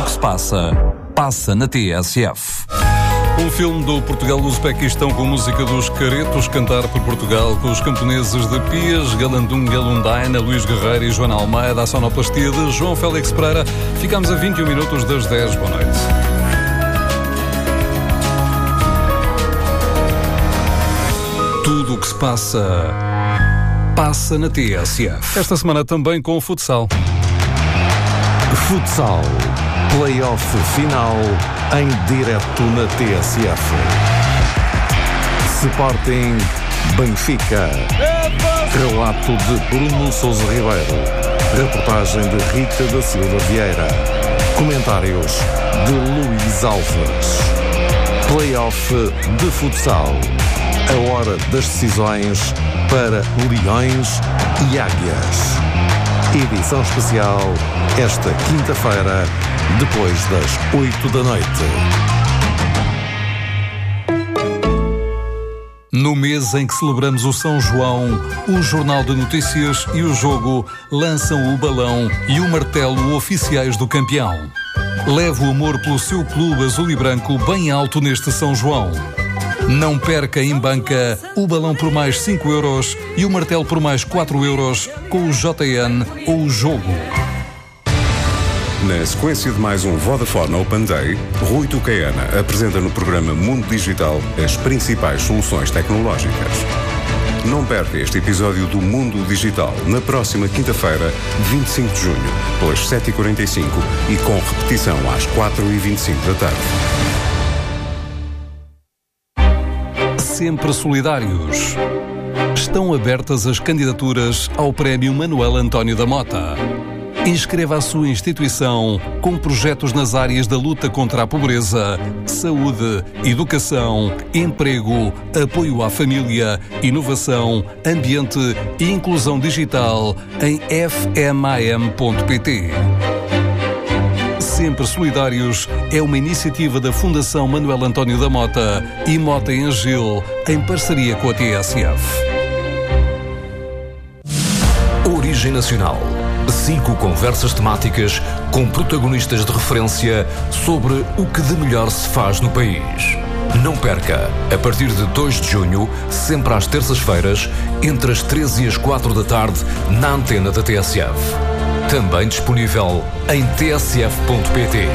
que se passa, passa na TSF. Um filme do Portugal-Uzbequistão com música dos Caretos, Cantar por Portugal, com os camponeses de Pias, Galandunga, Lundaina, Luís Guerreiro e Joana Almeida, a sonoplastia de João Félix Pereira. Ficamos a 21 minutos das 10. Boa noite. Tudo o que se passa, passa na TSF. Esta semana também com o futsal. Futsal, play-off final em direto na TSF. Sporting Benfica. Relato de Bruno Sousa Ribeiro. Reportagem de Rita da Silva Vieira. Comentários de Luís Alves. Play-off de futsal. A hora das decisões para Leões e Águias. Edição especial esta quinta-feira, depois das 8 da noite. No mês em que celebramos o São João, o Jornal de Notícias e o Jogo lançam o balão e o martelo oficiais do campeão. Leve o amor pelo seu clube azul e branco bem alto neste São João. Não perca em banca o balão por mais 5 euros e o martelo por mais 4 euros com o JN ou o Jogo. Na sequência de mais um Vodafone Open Day, Rui Tucaiana apresenta no programa Mundo Digital as principais soluções tecnológicas. Não perca este episódio do Mundo Digital na próxima quinta-feira, 25 de junho, pelas 7h45 e com repetição às 4h25 da tarde. Sempre solidários. Estão abertas as candidaturas ao Prémio Manuel António da Mota. Inscreva a sua instituição com projetos nas áreas da luta contra a pobreza, saúde, educação, emprego, apoio à família, inovação, ambiente e inclusão digital em fmam.pt. Sempre Solidários é uma iniciativa da Fundação Manuel António da Mota e Mota em Agil, em parceria com a TSF. Origem Nacional. 5 conversas temáticas com protagonistas de referência sobre o que de melhor se faz no país. Não perca, a partir de 2 de junho, sempre às terças-feiras, entre as 13 e as 4 da tarde, na antena da TSF. Também disponível em tsf.pt.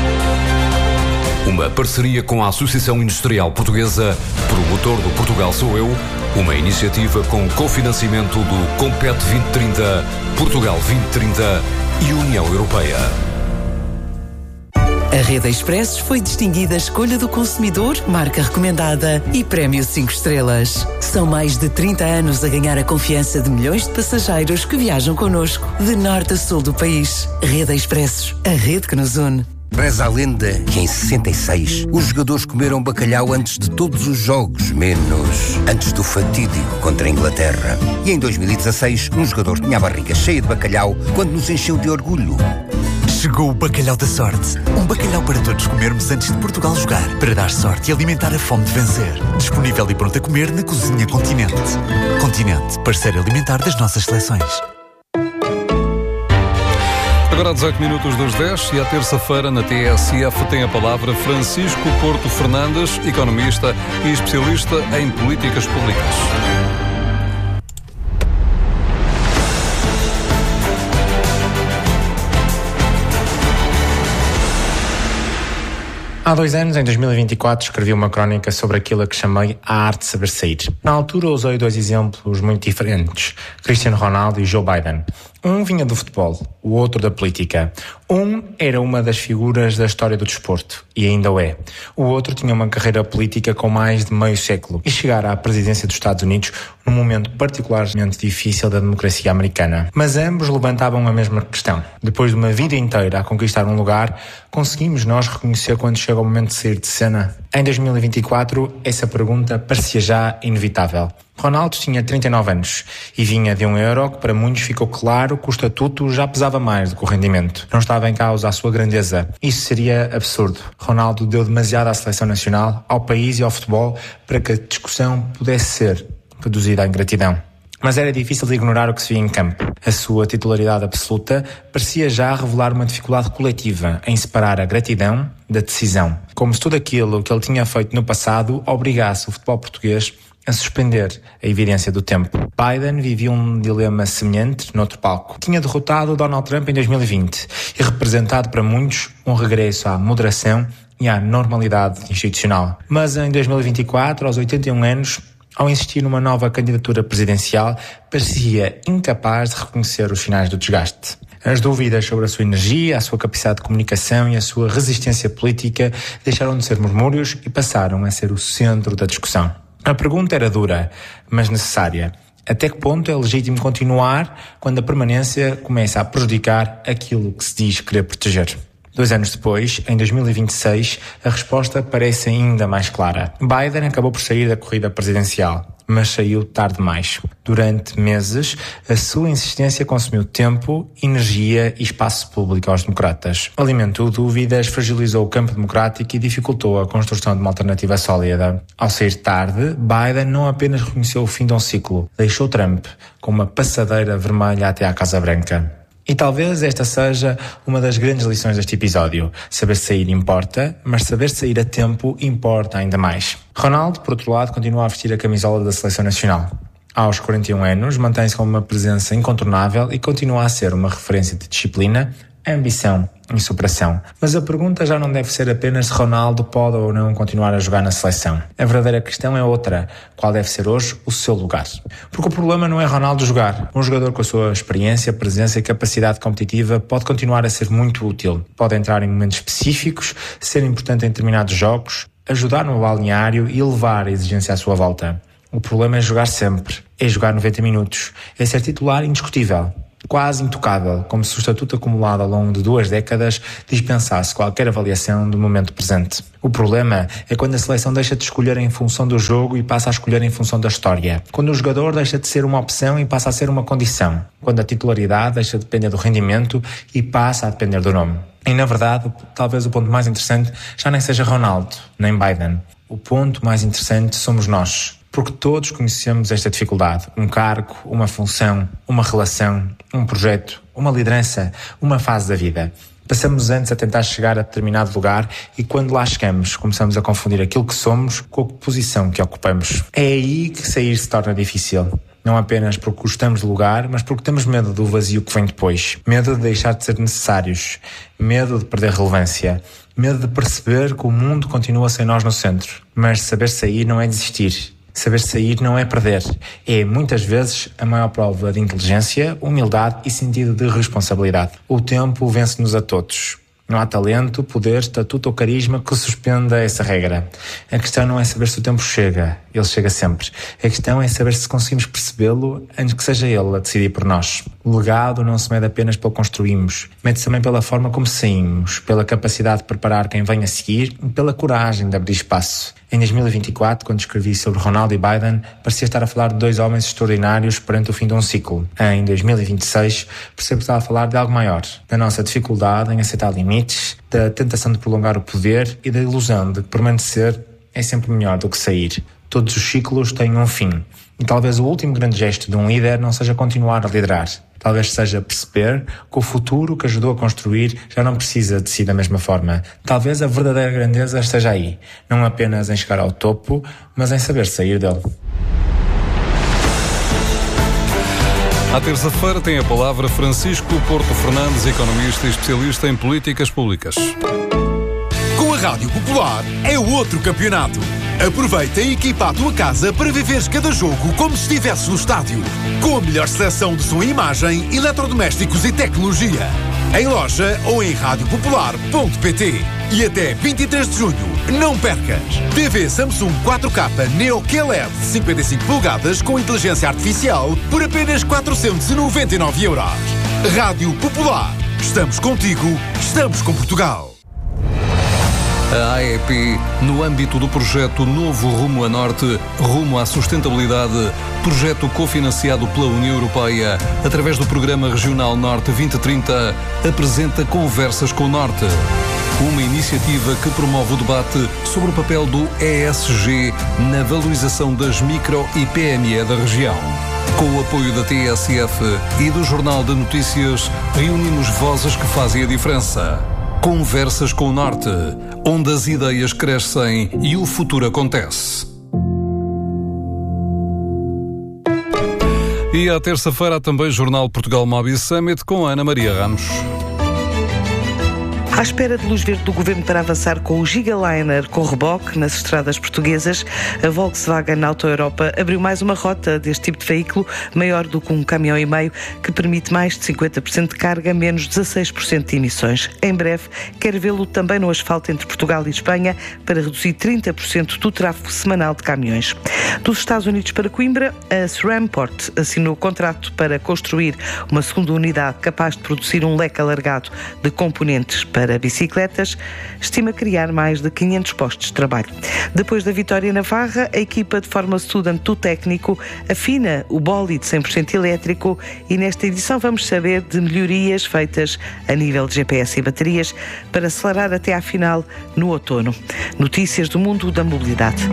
Uma parceria com a Associação Industrial Portuguesa, promotor do Portugal Sou Eu, uma iniciativa com cofinanciamento do Compete 2030, Portugal 2030 e União Europeia. A Rede Expressos foi distinguida Escolha do Consumidor, marca recomendada e Prémio 5 estrelas. São mais de 30 anos a ganhar a confiança de milhões de passageiros que viajam connosco, de norte a sul do país. Rede Expressos, a rede que nos une. Reza a lenda que em 66 os jogadores comeram bacalhau antes de todos os jogos, menos antes do fatídico contra a Inglaterra. E em 2016 um jogador tinha a barriga cheia de bacalhau quando nos encheu de orgulho. Chegou o Bacalhau da Sorte. Um bacalhau para todos comermos antes de Portugal jogar, para dar sorte e alimentar a fome de vencer. Disponível e pronto a comer na Cozinha Continente. Continente, parceiro alimentar das nossas seleções. Agora 18 minutos das 10 e à terça-feira na TSF tem a palavra Francisco Porto Fernandes, economista e especialista em políticas públicas. Há 2 anos, em 2024, escrevi uma crónica sobre aquilo a que chamei a arte de saber sair. Na altura usei 2 exemplos muito diferentes, Cristiano Ronaldo e Joe Biden. Um vinha do futebol, o outro da política. Um era uma das figuras da história do desporto, e ainda o é. O outro tinha uma carreira política com mais de meio século e chegar à presidência dos Estados Unidos num momento particularmente difícil da democracia americana. Mas ambos levantavam a mesma questão. Depois de uma vida inteira a conquistar um lugar, conseguimos nós reconhecer quando chega o momento de sair de cena? Em 2024, essa pergunta parecia já inevitável. Ronaldo tinha 39 anos e vinha de um Euro que para muitos ficou claro que o estatuto já pesava mais do que o rendimento. Não estava em causa a sua grandeza. Isso seria absurdo. Ronaldo deu demasiado à seleção nacional, ao país e ao futebol para que a discussão pudesse ser reduzida à ingratidão. Mas era difícil de ignorar o que se via em campo. A sua titularidade absoluta parecia já revelar uma dificuldade coletiva em separar a gratidão da decisão. Como se tudo aquilo que ele tinha feito no passado obrigasse o futebol português a suspender a evidência do tempo. Biden vivia um dilema semelhante noutro palco. Tinha derrotado Donald Trump em 2020 e representado para muitos um regresso à moderação e à normalidade institucional. Mas em 2024, aos 81 anos, ao insistir numa nova candidatura presidencial, parecia incapaz de reconhecer os sinais do desgaste. As dúvidas sobre a sua energia, a sua capacidade de comunicação e a sua resistência política deixaram de ser murmúrios e passaram a ser o centro da discussão. A pergunta era dura, mas necessária. Até que ponto é legítimo continuar quando a permanência começa a prejudicar aquilo que se diz querer proteger? 2 anos depois, em 2026, a resposta parece ainda mais clara. Biden acabou por sair da corrida presidencial, mas saiu tarde demais. Durante meses, a sua insistência consumiu tempo, energia e espaço público aos democratas. Alimentou dúvidas, fragilizou o campo democrático e dificultou a construção de uma alternativa sólida. Ao sair tarde, Biden não apenas reconheceu o fim de um ciclo, deixou Trump com uma passadeira vermelha até à Casa Branca. E talvez esta seja uma das grandes lições deste episódio. Saber sair importa, mas saber sair a tempo importa ainda mais. Ronaldo, por outro lado, continua a vestir a camisola da Seleção Nacional. Aos 41 anos, mantém-se como uma presença incontornável e continua a ser uma referência de disciplina, ambição e superação. Mas a pergunta já não deve ser apenas se Ronaldo pode ou não continuar a jogar na seleção. A verdadeira questão é outra. Qual deve ser hoje o seu lugar? Porque o problema não é Ronaldo jogar. Um jogador com a sua experiência, presença e capacidade competitiva pode continuar a ser muito útil. Pode entrar em momentos específicos, ser importante em determinados jogos, ajudar no balneário e elevar a exigência à sua volta. O problema é jogar sempre. É jogar 90 minutos. É ser titular indiscutível. Quase intocável, como se o estatuto acumulado ao longo de 2 décadas dispensasse qualquer avaliação do momento presente. O problema é quando a seleção deixa de escolher em função do jogo e passa a escolher em função da história. Quando o jogador deixa de ser uma opção e passa a ser uma condição. Quando a titularidade deixa de depender do rendimento e passa a depender do nome. E, na verdade, talvez o ponto mais interessante já nem seja Ronaldo, nem Biden. O ponto mais interessante somos nós. Porque todos conhecemos esta dificuldade. Um cargo, uma função, uma relação, um projeto, uma liderança, uma fase da vida. Passamos anos a tentar chegar a determinado lugar e quando lá chegamos, começamos a confundir aquilo que somos com a posição que ocupamos. É aí que sair se torna difícil. Não apenas porque gostamos do lugar, mas porque temos medo do vazio que vem depois. Medo de deixar de ser necessários. Medo de perder relevância. Medo de perceber que o mundo continua sem nós no centro. Mas saber sair não é desistir. Saber sair não é perder. É, muitas vezes, a maior prova de inteligência, humildade e sentido de responsabilidade. O tempo vence-nos a todos. Não há talento, poder, estatuto ou carisma que suspenda essa regra. A questão não é saber se o tempo chega. Ele chega sempre. A questão é saber se conseguimos percebê-lo antes que seja ele a decidir por nós. O legado não se mede apenas pelo que construímos. Mede-se também pela forma como saímos, pela capacidade de preparar quem vem a seguir e pela coragem de abrir espaço. Em 2024, quando escrevi sobre Ronaldo e Biden, parecia estar a falar de 2 homens extraordinários perante o fim de um ciclo. Em 2026, percebo que estava a falar de algo maior, da nossa dificuldade em aceitar limites, da tentação de prolongar o poder e da ilusão de que permanecer é sempre melhor do que sair. Todos os ciclos têm um fim. E talvez o último grande gesto de um líder não seja continuar a liderar. Talvez seja perceber que o futuro que ajudou a construir já não precisa de si da mesma forma. Talvez a verdadeira grandeza esteja aí, não apenas em chegar ao topo, mas em saber sair dele. À terça-feira tem a palavra Francisco Porto Fernandes, economista e especialista em políticas públicas. Com a Rádio Popular é outro campeonato. Aproveita e equipa a tua casa para viveres cada jogo como se estivesse no estádio. Com a melhor seleção de som e imagem, eletrodomésticos e tecnologia. Em loja ou em radiopopular.pt. E até 23 de junho, não percas! TV Samsung 4K Neo QLED 55 polegadas com inteligência artificial por apenas 499 €. Rádio Popular. Estamos contigo, estamos com Portugal. A AEP, no âmbito do projeto Novo Rumo a Norte, Rumo à Sustentabilidade, projeto cofinanciado pela União Europeia, através do Programa Regional Norte 2030, apresenta Conversas com o Norte. Uma iniciativa que promove o debate sobre o papel do ESG na valorização das micro e PME da região. Com o apoio da TSF e do Jornal de Notícias, reunimos vozes que fazem a diferença. Conversas com o Norte, onde as ideias crescem e o futuro acontece. E à terça-feira há também Jornal Portugal Mobile Summit com Ana Maria Ramos. À espera de luz verde do Governo para avançar com o Gigaliner com reboque nas estradas portuguesas, a Volkswagen Auto Europa abriu mais uma rota deste tipo de veículo, maior do que um caminhão e meio, que permite mais de 50% de carga, menos 16% de emissões. Em breve, quer vê-lo também no asfalto entre Portugal e Espanha, para reduzir 30% do tráfego semanal de caminhões. Dos Estados Unidos para Coimbra, a SRAMport assinou contrato para construir uma segunda unidade capaz de produzir um leque alargado de componentes para bicicletas, estima criar mais de 500 postos de trabalho. Depois da vitória na Varra, a equipa de Fórmula Student do técnico afina o bólide 100% elétrico e nesta edição vamos saber de melhorias feitas a nível de GPS e baterias para acelerar até à final no outono. Notícias do mundo da mobilidade.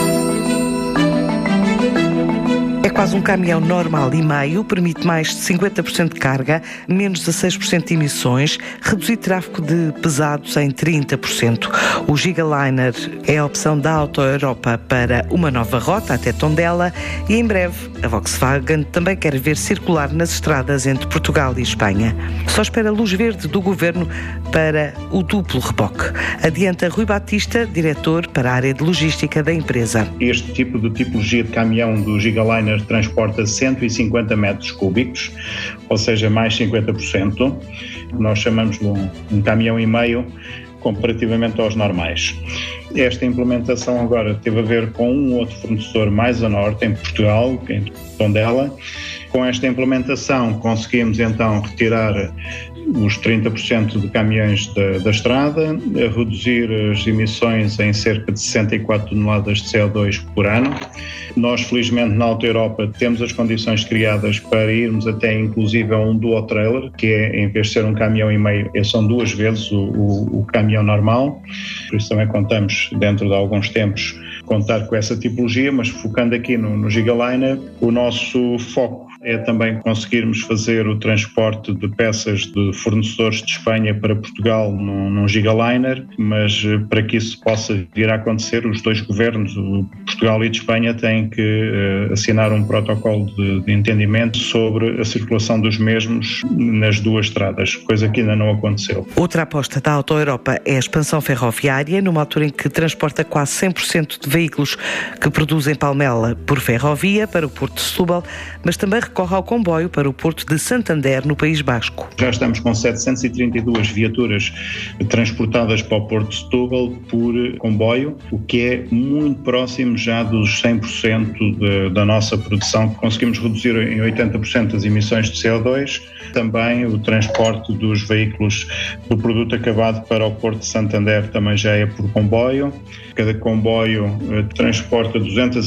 É quase um caminhão normal e meio, permite mais de 50% de carga, menos 16% de emissões, reduzir tráfego de pesados em 30%. O Gigaliner é a opção da Auto Europa para uma nova rota até Tondela e em breve a Volkswagen também quer ver circular nas estradas entre Portugal e Espanha. Só espera luz verde do Governo para o duplo reboque. Adianta Rui Batista, diretor para a área de logística da empresa. Este tipo de tipologia de caminhão do Gigaliner transporta 150 metros cúbicos, ou seja, mais 50%. Nós chamamos-lhe um caminhão e meio comparativamente aos normais. Esta implementação agora teve a ver com um outro fornecedor mais a norte, em Portugal, em Tondela. Com esta implementação conseguimos então retirar os 30% de caminhões da estrada, reduzir as emissões em cerca de 64 toneladas de CO2 por ano. Nós, felizmente, na Auto Europa temos as condições criadas para irmos até, inclusive, a um dual trailer, que é, em vez de ser um caminhão e meio, são duas vezes o caminhão normal. Por isso também contamos, dentro de alguns tempos, contar com essa tipologia, mas focando aqui no Gigaliner, o nosso foco é também conseguirmos fazer o transporte de peças de fornecedores de Espanha para Portugal num Gigaliner, mas para que isso possa vir a acontecer, os dois governos, o Portugal e de Espanha, têm que assinar um protocolo de entendimento sobre a circulação dos mesmos nas duas estradas, coisa que ainda não aconteceu. Outra aposta da Auto Europa é a expansão ferroviária, numa altura em que transporta quase 100% de veículos que produzem Palmela por ferrovia para o Porto de Setúbal, mas também recorre ao comboio para o Porto de Santander, no País Basco. Já estamos com 732 viaturas transportadas para o Porto de Setúbal por comboio, o que é muito próximo já dos 100% da nossa produção, que conseguimos reduzir em 80% as emissões de CO2. Também o transporte dos veículos do produto acabado para o Porto de Santander também já é por comboio. Cada comboio transporta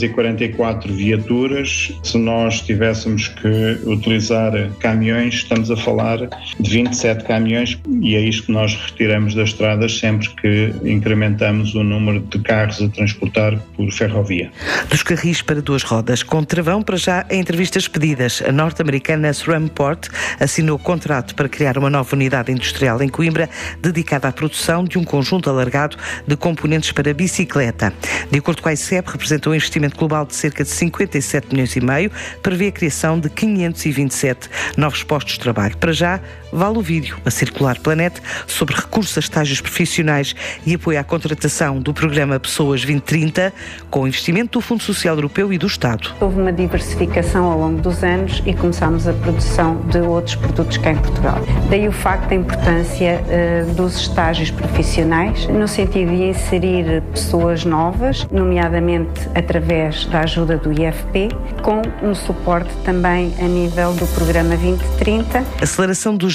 244 viaturas. Se nós tivéssemos que utilizar caminhões, estamos a falar de 27 caminhões e é isto que nós retiramos das estradas sempre que incrementamos o número de carros a transportar por ferrovia. Dos carris para duas rodas, com travão, para já em entrevistas pedidas, a norte-americana SRAMport assinou o contrato para criar uma nova unidade industrial em Coimbra dedicada à produção de um conjunto alargado de componentes para bicicleta. De acordo com a ICEP, representa um investimento global de cerca de 57 milhões e meio, prevê a criação de 527 novos postos de trabalho. Para já, vale o vídeo a circular pela net sobre recursos a estágios profissionais e apoio à contratação do programa Pessoas 2030, com o investimento do Fundo Social Europeu e do Estado. Houve uma diversificação ao longo dos anos e começámos a produção de outros produtos cá em Portugal. Daí o facto da importância dos estágios profissionais, no sentido de inserir pessoas novas, nomeadamente através da ajuda do IFP, com um suporte também a nível do programa 2030. Aceleração dos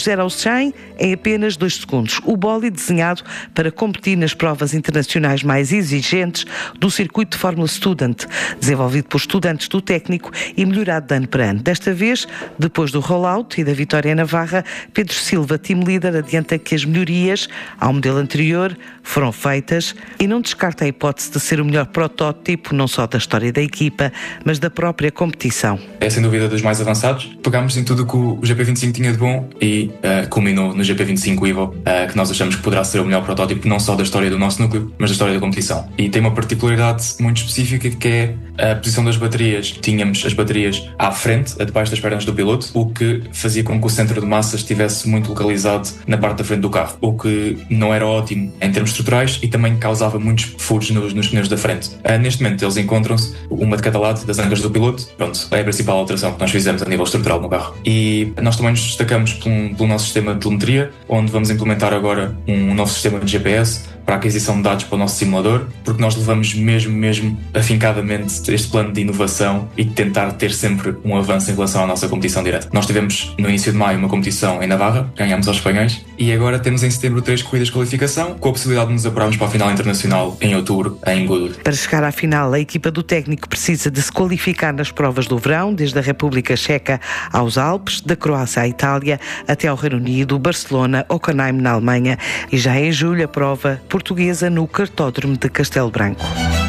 Dos 0 aos 100 em apenas 2 segundos. O bólido desenhado para competir nas provas internacionais mais exigentes do circuito de Fórmula Student, desenvolvido por estudantes do técnico e melhorado de ano para ano. Desta vez, depois do rollout e da vitória em Navarra, Pedro Silva, team leader, adianta que as melhorias ao modelo anterior foram feitas e não descarta a hipótese de ser o melhor protótipo, não só da história da equipa, mas da própria competição. É sem dúvida dos mais avançados. Pegámos em tudo que o GP25 tinha de bom e culminou no GP25 Evo, que nós achamos que poderá ser o melhor protótipo não só da história do nosso núcleo, mas da história da competição. E tem uma particularidade muito específica, que é a posição das baterias. Tínhamos as baterias à frente, debaixo das pernas do piloto, o que fazia com que o centro de massa estivesse muito localizado na parte da frente do carro, o que não era ótimo em termos estruturais e também causava muitos furos nos pneus da frente. Neste momento eles encontram-se uma de cada lado das angas do piloto. Pronto, é a principal alteração que nós fizemos a nível estrutural no carro. E nós também nos destacamos pelo nosso sistema de telemetria, onde vamos implementar agora um novo sistema de GPS para a aquisição de dados para o nosso simulador, porque nós levamos mesmo afincadamente este plano de inovação e de tentar ter sempre um avanço em relação à nossa competição direta. Nós tivemos no início de maio uma competição em Navarra, ganhámos aos espanhóis, e agora temos em setembro 3 corridas de qualificação, com a possibilidade de nos apurarmos para a final internacional em outubro, em Goodwood. Para chegar à final, a equipa do técnico precisa de se qualificar nas provas do verão, desde a República Checa aos Alpes, da Croácia à Itália, até ao Reino Unido, Barcelona, Hockenheim na Alemanha, e já em julho a prova portuguesa no Cartódromo de Castelo Branco.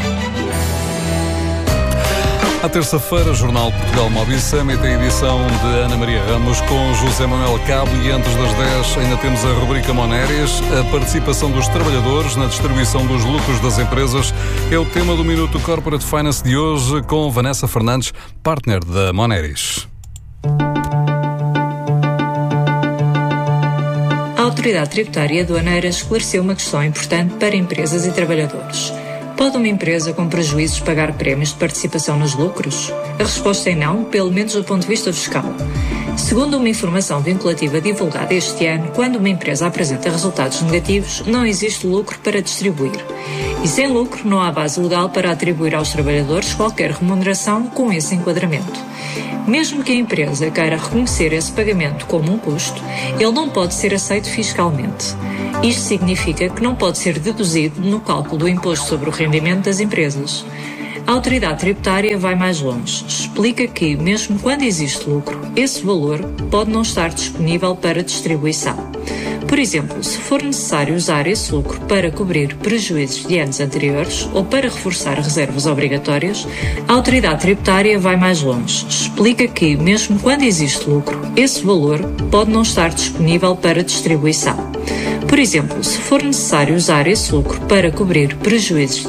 À terça-feira, Jornal de Portugal Mobile Summit, a edição de Ana Maria Ramos com José Manuel Cabo, e antes das 10 ainda temos a rubrica Moneris. A participação dos trabalhadores na distribuição dos lucros das empresas é o tema do Minuto Corporate Finance de hoje, com Vanessa Fernandes, partner da Moneris. A Autoridade Tributária e Aduaneira esclareceu uma questão importante para empresas e trabalhadores. Pode uma empresa com prejuízos pagar prémios de participação nos lucros? A resposta é não, pelo menos do ponto de vista fiscal. Segundo uma informação vinculativa divulgada este ano, quando uma empresa apresenta resultados negativos, não existe lucro para distribuir. E sem lucro, não há base legal para atribuir aos trabalhadores qualquer remuneração com esse enquadramento. Mesmo que a empresa queira reconhecer esse pagamento como um custo, ele não pode ser aceito fiscalmente. Isto significa que não pode ser deduzido no cálculo do imposto sobre o rendimento das empresas. A autoridade tributária vai mais longe. Explica que, mesmo quando existe lucro, esse valor pode não estar disponível para distribuição. Por exemplo, se for necessário usar esse lucro para cobrir prejuízos de anos anteriores ou para reforçar reservas obrigatórias, a autoridade tributária vai mais longe. Explica que, mesmo quando existe lucro, esse valor pode não estar disponível para distribuição. Por exemplo, se for necessário usar esse lucro para cobrir prejuízos